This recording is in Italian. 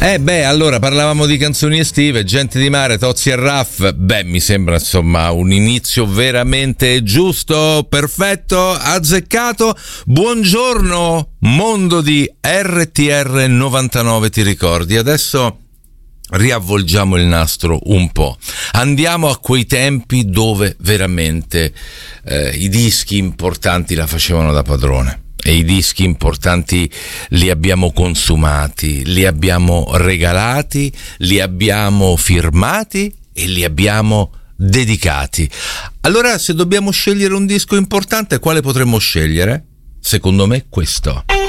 Allora parlavamo di canzoni estive, Gente di Mare, Tozzi e Raff. Mi sembra insomma un inizio veramente giusto, perfetto, azzeccato. Buongiorno mondo di RTR 99, ti ricordi? Adesso riavvolgiamo il nastro un po', andiamo a quei tempi dove veramente i dischi importanti la facevano da padrone. E i dischi importanti li abbiamo consumati, li abbiamo regalati, li abbiamo firmati e li abbiamo dedicati. Allora, se dobbiamo scegliere un disco importante, quale potremmo scegliere? Secondo me questo.